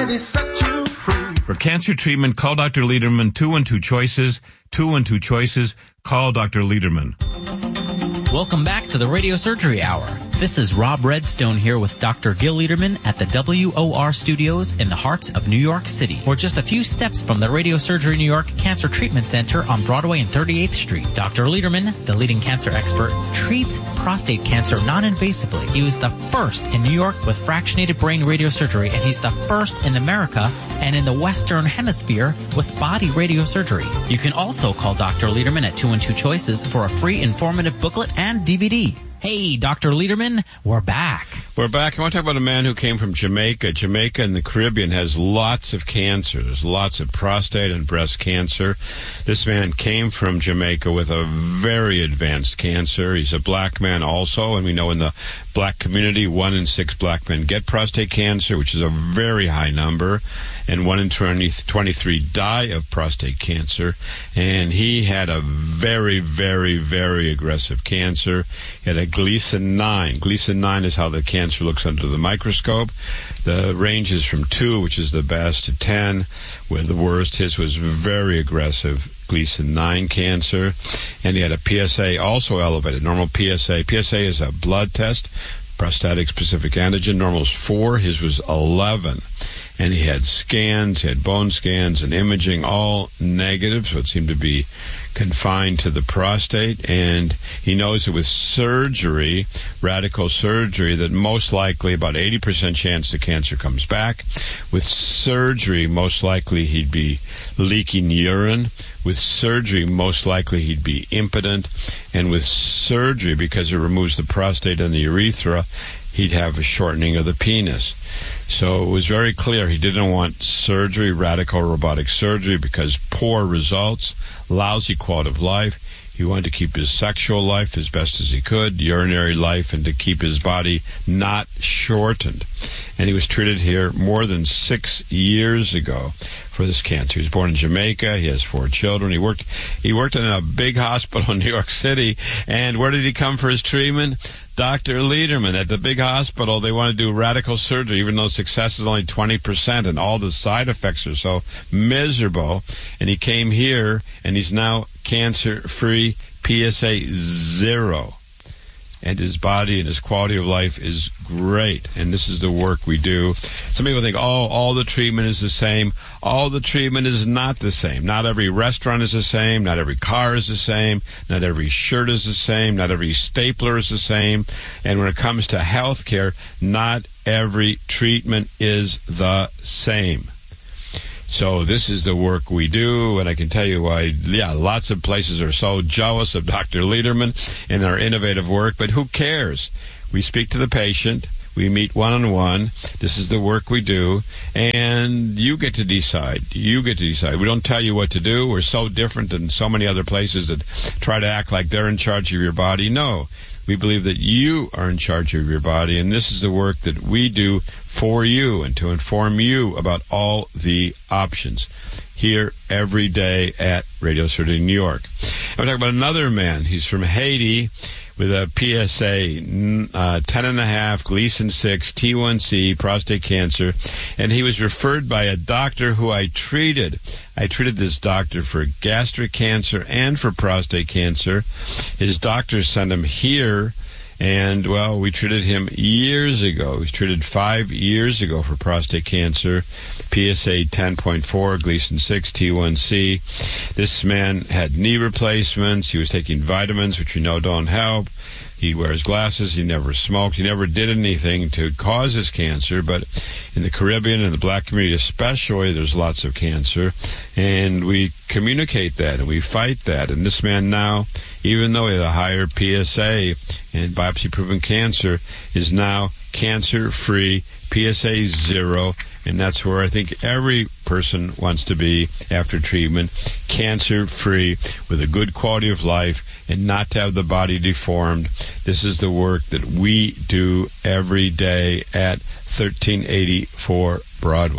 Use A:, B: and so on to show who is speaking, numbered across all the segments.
A: Almighty set you free.
B: For cancer treatment, call Dr. Lederman. 212 Choices. 212 Choices. Call Dr. Lederman.
C: Welcome back to the Radio Surgery Hour. This is Rob Redstone here with Dr. Gil Lederman at the WOR Studios in the heart of New York City. We're just a few steps from the Radio Surgery New York Cancer Treatment Center on Broadway and 38th Street. Dr. Lederman, the leading cancer expert, treats prostate cancer non-invasively. He was the first in New York with fractionated brain radiosurgery, and he's the first in America and in the Western Hemisphere with body radiosurgery. You can also call Dr. Lederman at 212 Choices for a free informative booklet and DVD. Hey, Dr. Lederman, we're back.
D: We're back. I want to talk about a man who came from Jamaica. Jamaica in the Caribbean has lots of cancer. There's lots of prostate and breast cancer. This man came from Jamaica with a very advanced cancer. He's a black man also, and we know in the black community, 1 in 6 black men get prostate cancer, which is a very high number, and 1 in 23 die of prostate cancer. And he had a very, very, very aggressive cancer. He had a Gleason 9. Gleason 9 is how the cancer looks under the microscope. The range is from 2, which is the best, to 10, where the worst. His was very aggressive Gleason 9 cancer, and he had a PSA also elevated. Normal PSA is a blood test, prostatic specific antigen. Normal is 4. His was 11. And he had scans, he had bone scans and imaging, all negative, so it seemed to be confined to the prostate. And he knows that with surgery, radical surgery, that most likely about 80% chance the cancer comes back. With surgery, most likely he'd be leaking urine. With surgery, most likely he'd be impotent. And with surgery, because it removes the prostate and the urethra, he'd have a shortening of the penis. So it was very clear he didn't want surgery, radical robotic surgery, because poor results, lousy quality of life. He wanted to keep his sexual life as best as he could, urinary life, and to keep his body not shortened. And he was treated here more than 6 years ago for this cancer. He was born in Jamaica. He has 4 children. He worked in a big hospital in New York City. And where did he come for his treatment? Dr. Lederman. At the big hospital, they want to do radical surgery, even though success is only 20%, and all the side effects are so miserable. And he came here, and he's now cancer-free, PSA 0. And his body and his quality of life is great. And this is the work we do. Some people think, all the treatment is the same. All the treatment is not the same. Not every restaurant is the same. Not every car is the same. Not every shirt is the same. Not every stapler is the same. And when it comes to health care, not every treatment is the same. So this is the work we do, and I can tell you why, lots of places are so jealous of Dr. Lederman and our innovative work, but who cares? We speak to the patient. We meet one-on-one. This is the work we do, and you get to decide. You get to decide. We don't tell you what to do. We're so different than so many other places that try to act like they're in charge of your body. No, we believe that you are in charge of your body, and this is the work that we do for you and to inform you about all the options here every day at Radio Surgery New York. I'm talking about another man. He's from Haiti with a PSA 10.5, Gleason 6, T1C, prostate cancer, and he was referred by a doctor who I treated. I treated this doctor for gastric cancer and for prostate cancer. His doctor sent him here, and, well, we treated him years ago. He was treated 5 years ago for prostate cancer, PSA 10.4, Gleason 6, T1C. This man had knee replacements. He was taking vitamins, which we know don't help. He wears glasses. He never smoked. He never did anything to cause his cancer. But in the Caribbean and the black community especially, there's lots of cancer. And we communicate that and we fight that. And this man now, even though he had a higher PSA and biopsy-proven cancer, is now cancer-free, PSA 0. And that's where I think every person wants to be after treatment, cancer-free, with a good quality of life, and not to have the body deformed. This is the work that we do every day at 1384 Broadway.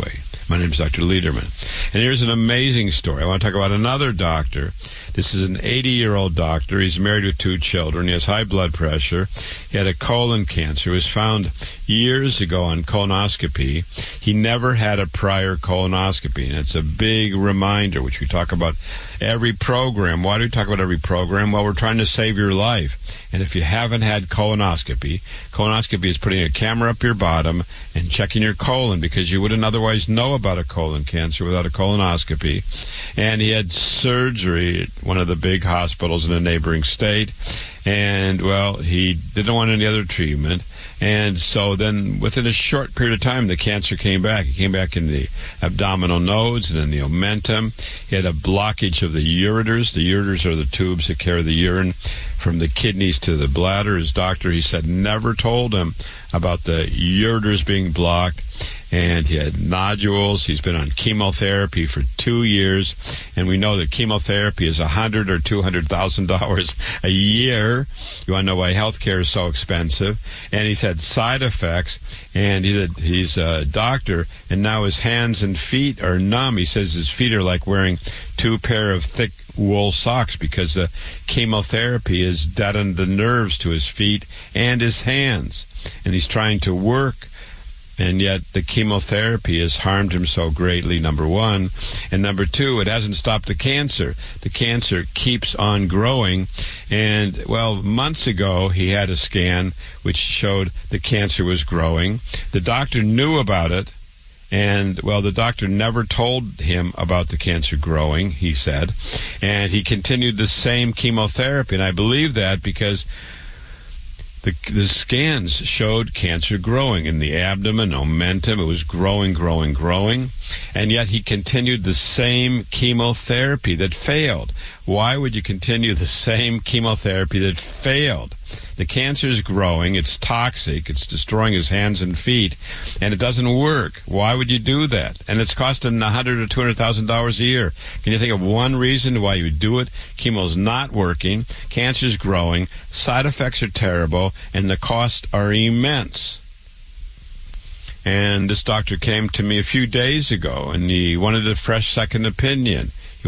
D: My name is Dr. Lederman. And here's an amazing story. I want to talk about another doctor. This is an 80-year-old doctor. He's married with 2 children. He has high blood pressure. He had a colon cancer. It was found years ago on colonoscopy. He never had a prior colonoscopy. And it's a big reminder, which we talk about every program. Why do we talk about every program? Well, we're trying to save your life. And if you haven't had colonoscopy is putting a camera up your bottom and checking your colon, because you wouldn't otherwise know about a colon cancer without a colonoscopy. And he had surgery at one of the big hospitals in a neighboring state. And, well, he didn't want any other treatment. And so then within a short period of time, the cancer came back. It came back in the abdominal nodes and in the omentum. He had a blockage of the ureters. The ureters are the tubes that carry the urine from the kidneys to the bladder. His doctor, he said, never told him about the ureters being blocked. And he had nodules. He's been on chemotherapy for 2 years. And we know that chemotherapy is $100,000 or $200,000 a year. You want to know why healthcare is so expensive. And he's had side effects. And he's a doctor. And now his hands and feet are numb. He says his feet are like wearing 2 pair of thick wool socks because the chemotherapy has deadened the nerves to his feet and his hands. And he's trying to work. And yet the chemotherapy has harmed him so greatly, number one. And number two, it hasn't stopped the cancer. The cancer keeps on growing. And, well, months ago, he had a scan which showed the cancer was growing. The doctor knew about it. And, well, the doctor never told him about the cancer growing, he said. And he continued the same chemotherapy. And I believe that because the scans showed cancer growing in the abdomen, omentum. It was growing. And yet he continued the same chemotherapy that failed. Why would you continue the same chemotherapy that failed? The cancer is growing. It's toxic. It's destroying his hands and feet. And it doesn't work. Why would you do that? And it's costing $100,000 or $200,000 a year. Can you think of one reason why you would do it? Chemo's not working. Cancer's growing. Side effects are terrible. And the costs are immense. And this doctor came to me a few days ago, and he wanted a fresh second opinion. He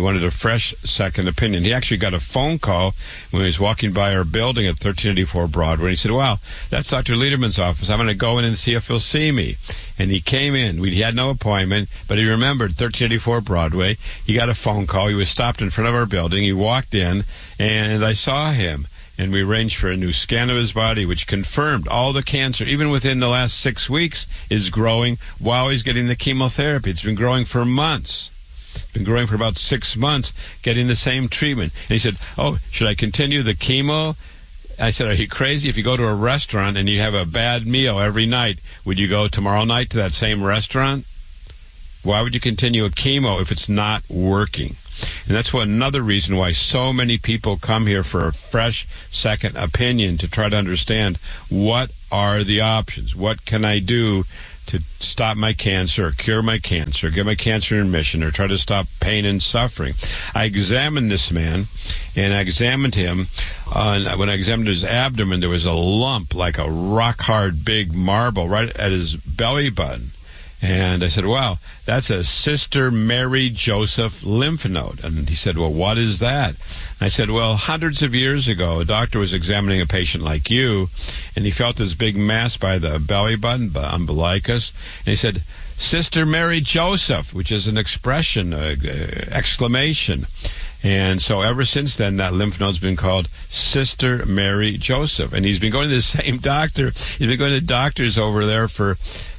D: actually got a phone call when he was walking by our building at 1384 Broadway. He said, "Wow, that's Dr. Lederman's office. I'm going to go in and see if he'll see me." And he came in. We had no appointment, but he remembered 1384 Broadway. He got a phone call. He was stopped in front of our building. He walked in, and I saw him. And we arranged for a new scan of his body, which confirmed all the cancer, even within the last 6 weeks, is growing while he's getting the chemotherapy. It's been growing for months. Been growing for about 6 months, getting the same treatment. And he said, "Oh, should I continue the chemo?" I said, "Are you crazy? If you go to a restaurant and you have a bad meal every night, would you go tomorrow night to that same restaurant? Why would you continue a chemo if it's not working?" And that's another reason why so many people come here for a fresh second opinion, to try to understand what are the options. What can I do to stop my cancer, or cure my cancer, get my cancer in remission, or try to stop pain and suffering? I examined this man, and I examined him. When I examined his abdomen, there was a lump, like a rock-hard big marble, right at his belly button. And I said, "Wow, that's a Sister Mary Joseph lymph node." And he said, "Well, what is that?" And I said, "Well, hundreds of years ago, a doctor was examining a patient like you, and he felt this big mass by the belly button, umbilicus, and he said, 'Sister Mary Joseph,' which is an expression, exclamation. And so ever since then, that lymph node's been called Sister Mary Joseph. And he's been going to the same doctor. He's been going to doctors over there for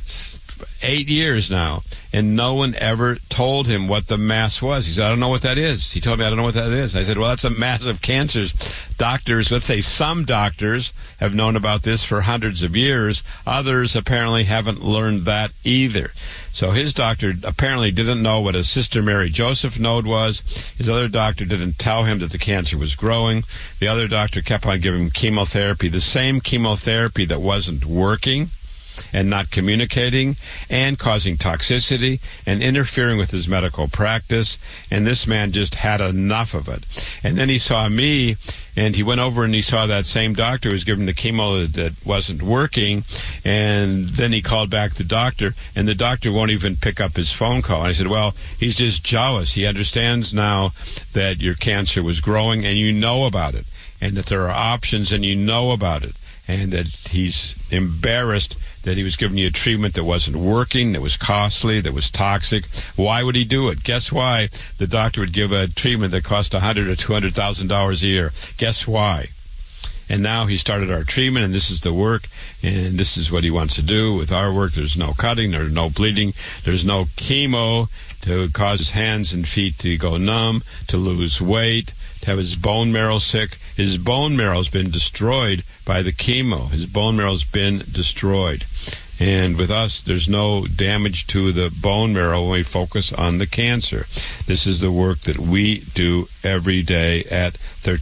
D: 8 years now, and no one ever told him what the mass was. He said, "I don't know what that is." He told me, "I don't know what that is." I said, "Well, that's a mass of cancers." Doctors, let's say some doctors, have known about this for hundreds of years. Others apparently haven't learned that either. So his doctor apparently didn't know what a Sister Mary Joseph node was. His other doctor didn't tell him that the cancer was growing. The other doctor kept on giving him chemotherapy, the same chemotherapy that wasn't working. and not communicating and causing toxicity and interfering with his medical practice. And this man just had enough of it. And then he saw me, and he went over and he saw that same doctor who was giving the chemo that wasn't working. And then he called back the doctor, and the doctor won't even pick up his phone call. And I said, well, he's just jealous. He understands now that your cancer was growing and you know about it, and that there are options and you know about it, and that he's embarrassed that he was giving you a treatment that wasn't working, that was costly, that was toxic. Why would he do it? Guess why the doctor would give a treatment that cost $100,000 or $200,000 a year? Guess why? And now he started our treatment, and this is the work, and this is what he wants to do with our work. There's no cutting, there's no bleeding, there's no chemo to cause his hands and feet to go numb, to lose weight, to have his bone marrow sick. His bone marrow's been destroyed by the chemo. His bone marrow's been destroyed. And with us, there's no damage to the bone marrow when we focus on the cancer. This is the work that we do every day at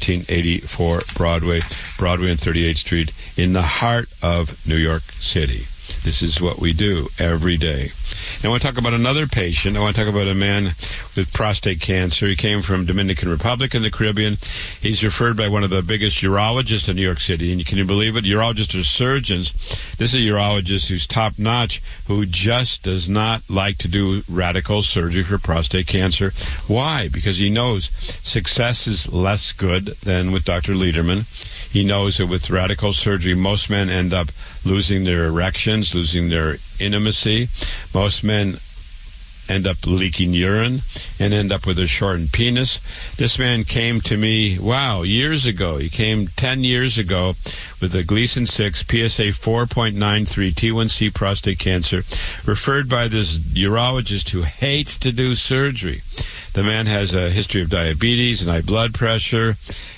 D: 1384 Broadway and 38th Street in the heart of New York City. This is what we do every day. Now, I want to talk about another patient. I want to talk about a man with prostate cancer. He came from Dominican Republic in the Caribbean. He's referred by one of the biggest urologists in New York City. And can you believe it? Urologists are surgeons. This is a urologist who's top-notch, who just does not like to do radical surgery for prostate cancer. Why? Because he knows success is less good than with Dr. Lederman. He knows that with radical surgery, most men end up losing their erections, losing their intimacy. Most men end up leaking urine and end up with a shortened penis. This man came to me, years ago. He came 10 years ago with a Gleason 6, PSA 4.93, T1C prostate cancer, referred by this urologist who hates to do surgery. The man has a history of diabetes and high blood pressure,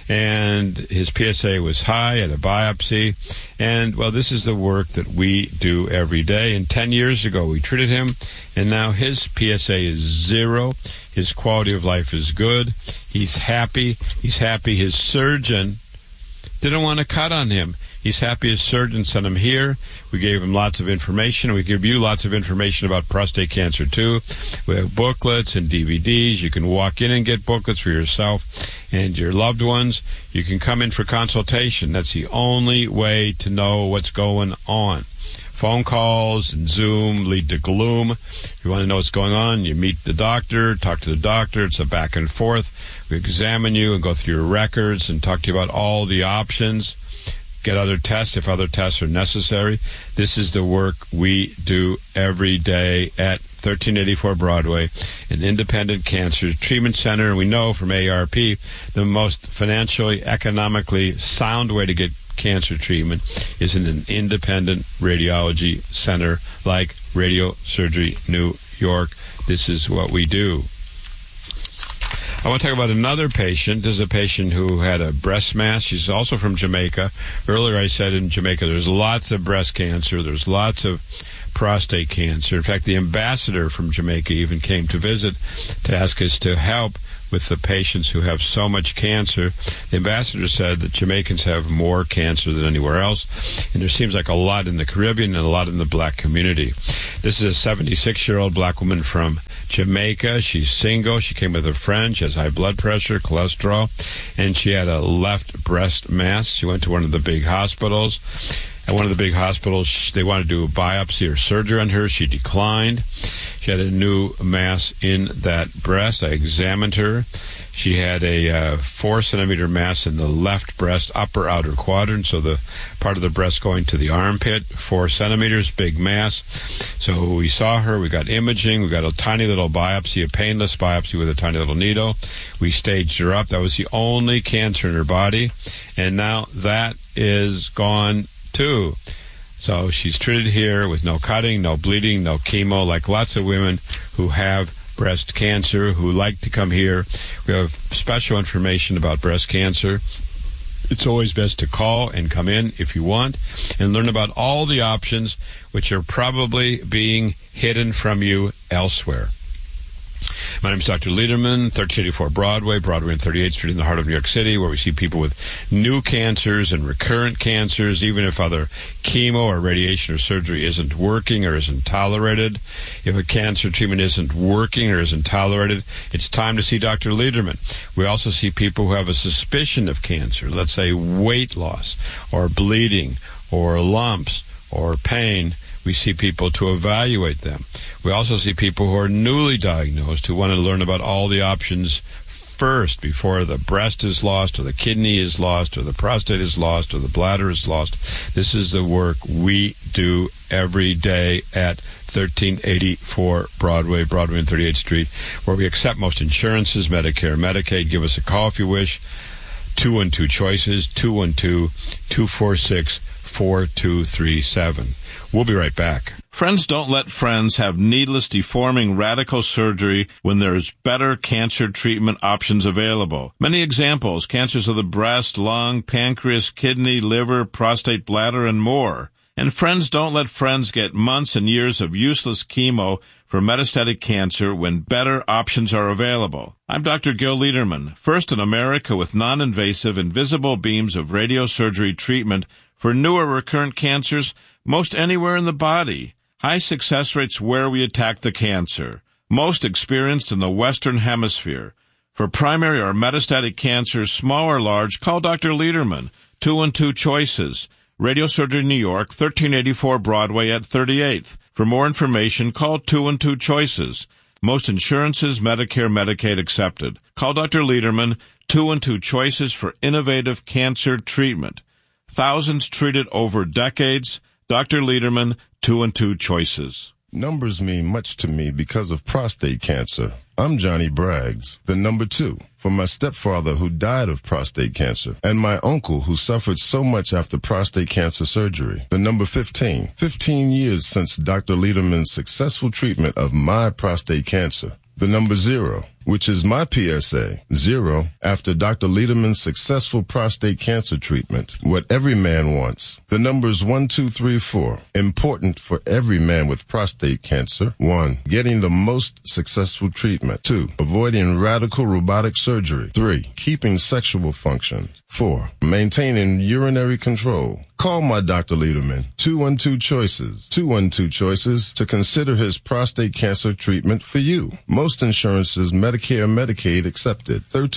D: and his PSA was high at a biopsy. And, this is the work that we do every day. And 10 years ago, we treated him, and now his PSA is 0. His quality of life is good. He's happy. His surgeon didn't want to cut on him. He's happy his surgeon sent him here. We gave him lots of information. We give you lots of information about prostate cancer, too. We have booklets and DVDs. You can walk in and get booklets for yourself and your loved ones. You can come in for consultation. That's the only way to know what's going on. Phone calls and Zoom lead to gloom. If you want to know what's going on, you meet the doctor, talk to the doctor. It's a back and forth. We examine you and go through your records and talk to you about all the options. Get other tests if other tests are necessary. This is the work we do every day at 1384 Broadway, an independent cancer treatment center. And we know from AARP the most financially, economically sound way to get cancer treatment is in an independent radiology center like Radio Surgery New York. This is what we do. I want to talk about another patient. This is a patient who had a breast mass. She's also from Jamaica. Earlier I said in Jamaica there's lots of breast cancer. There's lots of prostate cancer. In fact, the ambassador from Jamaica even came to visit to ask us to help with the patients who have so much cancer. The ambassador said that Jamaicans have more cancer than anywhere else, and there seems like a lot in the Caribbean and a lot in the black community. This is a 76-year-old black woman from Jamaica. She's single. She came with a friend. She has high blood pressure, cholesterol, and she had a left breast mass. She went to one of the big hospitals. At one of the big hospitals, they wanted to do a biopsy or surgery on her. She declined. She had a new mass in that breast. I examined her. She had a 4-centimeter mass in the left breast upper outer quadrant, so the part of the breast going to the armpit, 4 centimeters, big mass. So we saw her. We got imaging. We got a tiny little biopsy, a painless biopsy with a tiny little needle. We staged her up. That was the only cancer in her body, and now that is gone too. So she's treated here with no cutting, no bleeding, no chemo, like lots of women who have breast cancer who like to come here. We have special information about breast cancer. It's always best to call and come in if you want and learn about all the options which are probably being hidden from you elsewhere. My name is Dr. Lederman, 1384 Broadway and 38th Street in the heart of New York City, where we see people with new cancers and recurrent cancers, even if other chemo or radiation or surgery isn't working or isn't tolerated. If a cancer treatment isn't working or isn't tolerated, it's time to see Dr. Lederman. We also see people who have a suspicion of cancer, let's say weight loss or bleeding or lumps or pain. We see people to evaluate them. We also see people who are newly diagnosed who want to learn about all the options first before the breast is lost or the kidney is lost or the prostate is lost or the bladder is lost. This is the work we do every day at 1384 Broadway and 38th Street, where we accept most insurances, Medicare, Medicaid. Give us a call if you wish. 212 Choices, 212-246-4237. We'll be right back.
A: Friends don't let friends have needless deforming radical surgery when there's better cancer treatment options available. Many examples: cancers of the breast, lung, pancreas, kidney, liver, prostate, bladder, and more. And friends don't let friends get months and years of useless chemo for metastatic cancer when better options are available. I'm Dr. Gil Lederman, first in America with non-invasive invisible beams of radiosurgery treatment for newer recurrent cancers most anywhere in the body. High success rates where we attack the cancer. Most experienced in the Western Hemisphere. For primary or metastatic cancers, small or large, call Dr. Lederman, 212 Choices. Radiosurgery New York, 1384 Broadway at 38th. For more information, call 212 Choices. Most insurances, Medicare, Medicaid accepted. Call Dr. Lederman, 212 Choices for innovative cancer treatment. Thousands treated over decades. Dr. Lederman, 212 Choices.
E: Numbers mean much to me because of prostate cancer. I'm Johnny Braggs, the number 2, for my stepfather who died of prostate cancer, and my uncle who suffered so much after prostate cancer surgery. The number 15, 15 years since Dr. Lederman's successful treatment of my prostate cancer. The number 0, which is my PSA, 0, after Dr. Lederman's successful prostate cancer treatment. What every man wants. The numbers 1, 2, 3, 4. Important for every man with prostate cancer. 1, getting the most successful treatment. 2, avoiding radical robotic surgery. 3, keeping sexual function. 4, maintaining urinary control. Call my Dr. Lederman, 212 Choices, 212 Choices, to consider his prostate cancer treatment for you. Most insurances, Medicare, Medicaid accepted.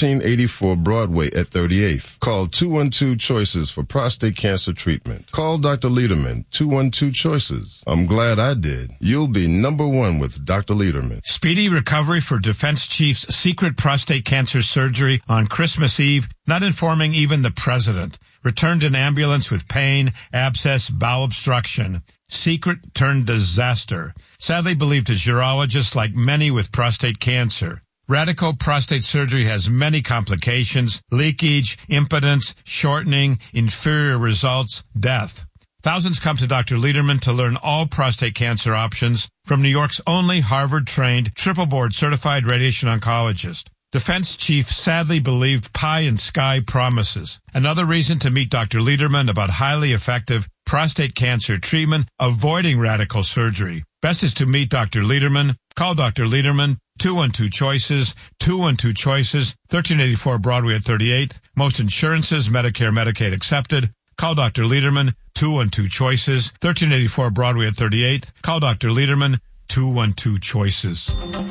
E: 1384 Broadway at 38th. Call 212 Choices for prostate cancer treatment. Call Dr. Lederman, 212 Choices. I'm glad I did. You'll be number 1 with Dr. Lederman.
B: Speedy recovery for Defense Chief's secret prostate cancer surgery on Christmas Eve, not informing even the president. Returned in ambulance with pain, abscess, bowel obstruction. Secret turned disaster. Sadly believed as urologist, like many with prostate cancer. Radical prostate surgery has many complications: leakage, impotence, shortening, inferior results, death. Thousands come to Dr. Lederman to learn all prostate cancer options from New York's only Harvard-trained, triple-board certified radiation oncologist. Defense Chief sadly believed pie in sky promises. Another reason to meet Dr. Lederman about highly effective prostate cancer treatment, avoiding radical surgery. Best is to meet Dr. Lederman. Call Dr. Lederman, 212 Choices, 212 Choices, 1384 Broadway at 38th. Most insurances, Medicare, Medicaid accepted. Call Dr. Lederman, 212 Choices, 1384 Broadway at 38th. Call Dr. Lederman, 212 Choices.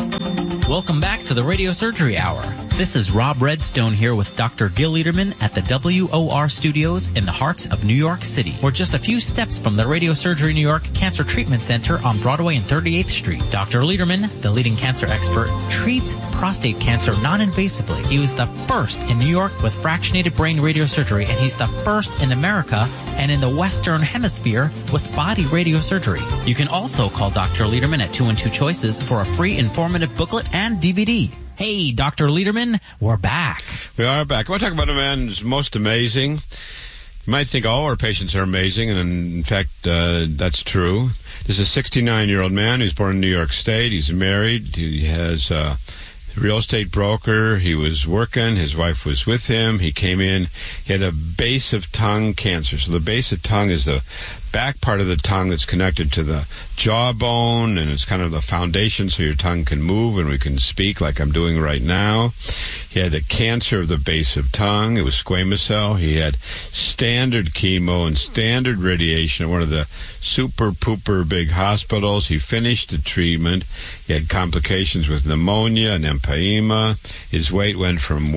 C: Welcome back to the Radio Surgery Hour. This is Rob Redstone here with Dr. Gil Lederman at the WOR Studios in the heart of New York City. We're just a few steps from the Radio Surgery New York Cancer Treatment Center on Broadway and 38th Street. Dr. Lederman, the leading cancer expert, treats prostate cancer non-invasively. He was the first in New York with fractionated brain radiosurgery, and he's the first in America and in the Western Hemisphere with body radiosurgery. You can also call Dr. Lederman at 212 Choices for a free informative booklet and DVD. Hey, Dr. Lederman, we're back.
D: We are back. I want to talk about a man who's most amazing. You might think all our patients are amazing, and in fact, that's true. This is a 69-year-old man who's born in New York State. He's married. He has a real estate broker. He was working. His wife was with him. He came in. He had a base of tongue cancer. So the base of tongue is the back part of the tongue that's connected to the jawbone, and it's kind of the foundation so your tongue can move and we can speak like I'm doing right now. He had the cancer of the base of tongue. It was squamous cell. He had standard chemo and standard radiation at one of the super pooper big hospitals. He finished the treatment. He had complications with pneumonia and empyema. His weight went from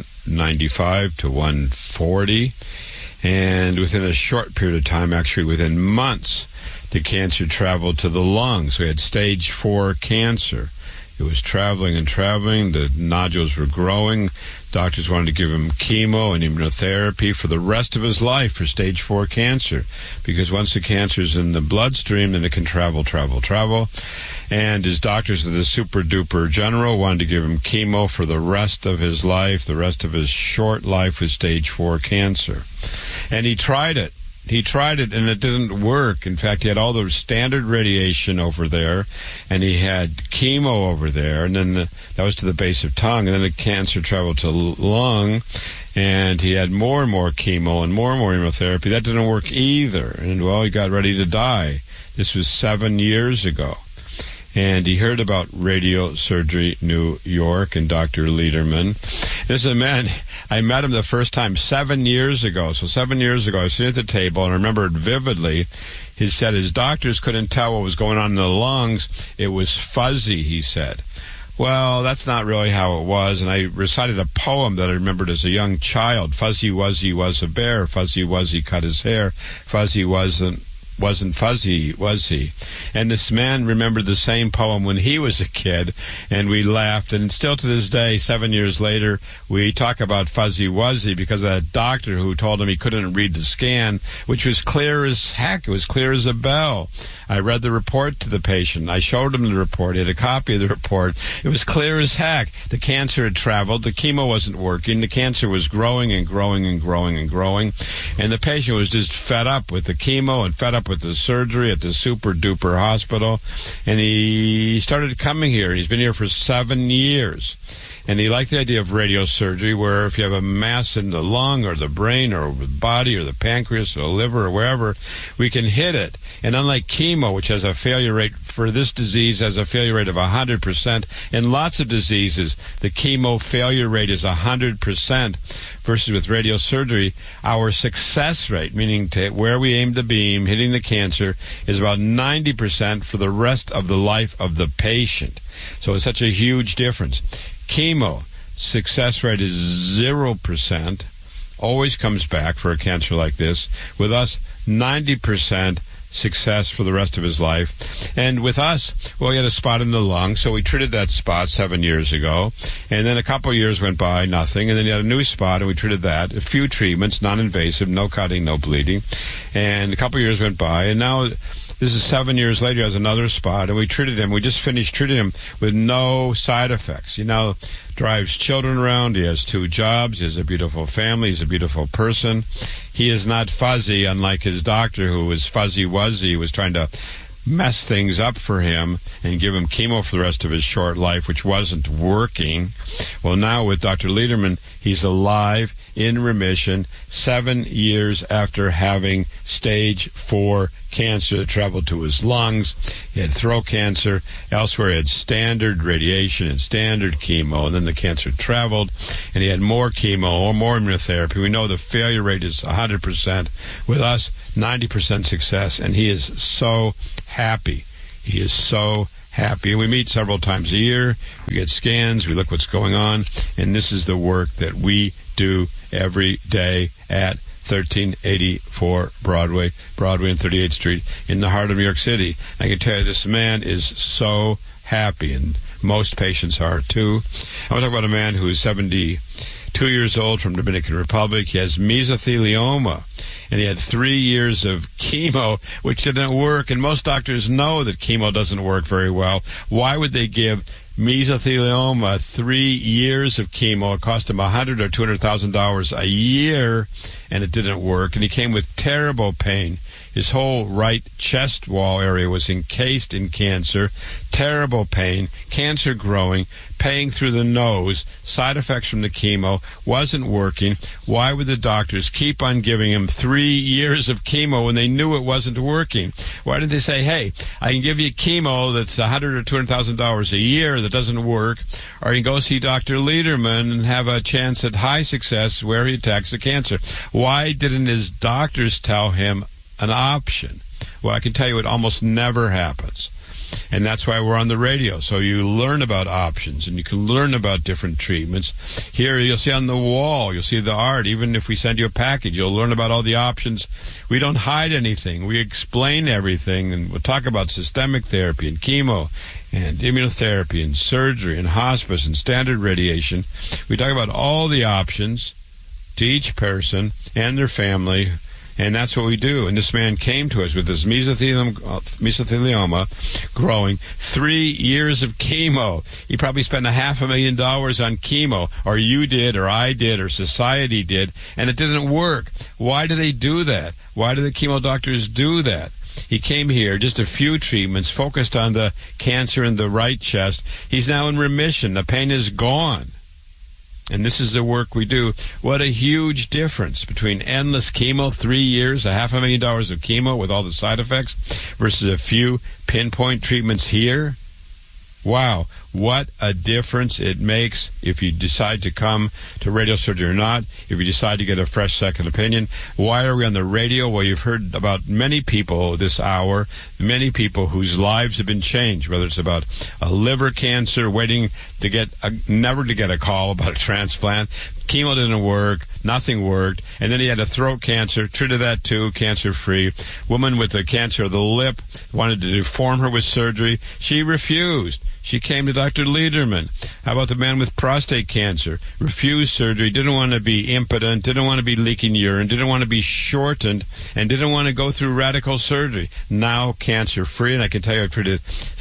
D: 195 to 140. And within a short period of time, actually within months, the cancer traveled to the lungs. So he had stage 4 cancer. It was traveling and traveling. The nodules were growing. Doctors wanted to give him chemo and immunotherapy for the rest of his life for stage 4 cancer, because once the cancer's in the bloodstream, then it can travel. And his doctors, the super-duper general, wanted to give him chemo for the rest of his life, the rest of his short life with stage 4 cancer. And he tried it. And it didn't work. In fact, he had all the standard radiation over there, and he had chemo over there, and then that was to the base of tongue, and then the cancer traveled to lung, and he had more and more chemo and more immunotherapy. That didn't work either, and, well, he got ready to die. This was 7 years ago. And he heard about Radiosurgery New York and Dr. Lederman. This is a man, I met him the first time 7 years ago. So 7 years ago, I was sitting at the table, and I remember it vividly. He said his doctors couldn't tell what was going on in the lungs. It was fuzzy, he said. Well, that's not really how it was, and I recited a poem that I remembered as a young child. Fuzzy Wuzzy was a bear, Fuzzy Wuzzy cut his hair, Fuzzy wasn't fuzzy, was he? And this man remembered the same poem when he was a kid, and we laughed. And still to this day, 7 years later, we talk about Fuzzy Wuzzy because of that doctor who told him he couldn't read the scan, which was clear as heck. It was clear as a bell. I read the report to the patient. I showed him the report. He had a copy of the report. It was clear as heck. The cancer had traveled. The chemo wasn't working. The cancer was growing and growing and growing and growing. And the patient was just fed up with the chemo and fed up with the surgery at the super-duper hospital. And he started coming here. He's been here for 7 years. And he liked the idea of radiosurgery, where if you have a mass in the lung or the brain or the body or the pancreas or the liver or wherever, we can hit it. And unlike chemo, which has a failure rate for this disease, has a failure rate of 100%, in lots of diseases, the chemo failure rate is 100%, versus with radiosurgery, our success rate, meaning to where we aim the beam, hitting the cancer, is about 90% for the rest of the life of the patient. So it's such a huge difference. Chemo, success rate is 0%, always comes back for a cancer like this. With us, 90% success for the rest of his life. And with us, well, he had a spot in the lung, so we treated that spot 7 years ago. And then a couple of years went by, nothing. And then he had a new spot, and we treated that. A few treatments, non-invasive, no cutting, no bleeding. And a couple of years went by, and now this is 7 years later, he has another spot, and we treated him. We just finished treating him with no side effects. You know, drives children around. He has 2 jobs. He has a beautiful family. He's a beautiful person. He is not fuzzy, unlike his doctor, who was Fuzzy Wuzzy, was trying to mess things up for him and give him chemo for the rest of his short life, which wasn't working. Well, now with Dr. Lederman, he's alive, in remission, 7 years after having stage 4 cancer that traveled to his lungs. He had throat cancer. Elsewhere, he had standard radiation and standard chemo, and then the cancer traveled, and he had more chemo or more immunotherapy. We know the failure rate is 100%. With us, 90% success, and he is so happy. He is so happy. And we meet several times a year. We get scans. We look what's going on, and this is the work that we do every day at 1384 Broadway and 38th Street in the heart of New York City. I can tell you this man is so happy, and most patients are too. I want to talk about a man who is 72 years old from Dominican Republic. He has mesothelioma, and he had 3 years of chemo, which didn't work, and most doctors know that chemo doesn't work very well. Why would they give mesothelioma 3 years of chemo? It cost him $100,000 or $200,000 a year, and it didn't work. And he came with terrible pain. His whole right chest wall area was encased in cancer, terrible pain, cancer growing, paying through the nose, side effects from the chemo, wasn't working. Why would the doctors keep on giving him 3 years of chemo when they knew it wasn't working? Why didn't they say, hey, I can give you chemo that's $100,000 or $200,000 a year that doesn't work, or you can go see Dr. Lederman and have a chance at high success where he attacks the cancer? Why didn't his doctors tell him an option? Well, I can tell you it almost never happens. And that's why we're on the radio, so you learn about options and you can learn about different treatments. Here you'll see on the wall, you'll see the art. Even if we send you a package, you'll learn about all the options. We don't hide anything. We explain everything, and we'll talk about systemic therapy and chemo and immunotherapy and surgery and hospice and standard radiation. We talk about all the options to each person and their family. And that's what we do. And this man came to us with this mesothelioma growing, 3 years of chemo. He probably spent $500,000 on chemo, or you did, or I did, or society did, and it didn't work. Why do they do that? Why do the chemo doctors do that? He came here, just a few treatments, focused on the cancer in the right chest. He's now in remission. The pain is gone. And this is the work we do. What a huge difference between endless chemo, 3 years, $500,000 of chemo with all the side effects, versus a few pinpoint treatments here. Wow, what a difference it makes if you decide to come to radio surgery or not, if you decide to get a fresh second opinion. Why are we on the radio? Well, you've heard about many people this hour, many people whose lives have been changed, whether it's about a liver cancer, waiting to get never to get a call about a transplant. Chemo didn't work, nothing worked, and then he had a throat cancer, treated that too, cancer-free. Woman with a cancer of the lip wanted to deform her with surgery. She refused. She came to Dr. Lederman. How about the man with prostate cancer? Refused surgery, didn't want to be impotent, didn't want to be leaking urine, didn't want to be shortened, and didn't want to go through radical surgery. Now cancer-free, and I can tell you I've treated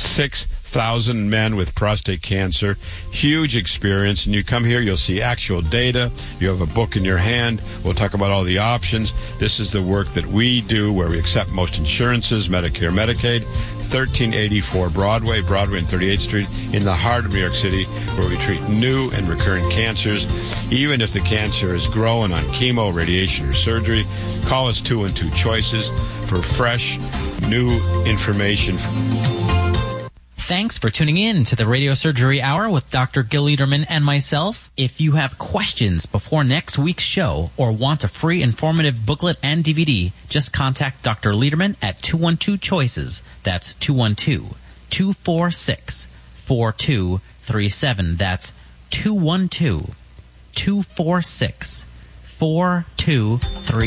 D: 6,000 men with prostate cancer. Huge experience, and you come here, you'll see actual data. You have a book in your hand. We'll talk about all the options. This is the work that we do, where we accept most insurances, Medicare, Medicaid. 1384 Broadway and 38th Street in the heart of New York City, where we treat new and recurrent cancers. Even if the cancer is growing on chemo, radiation, or surgery, call us 212-CHOICES for fresh, new information.
C: Thanks for tuning in to the Radio Surgery Hour with Dr. Gil Lederman and myself. If you have questions before next week's show or want a free informative booklet and DVD, just contact Dr. Lederman at 212-CHOICES. That's 212-246-4237. That's 212-246-4237.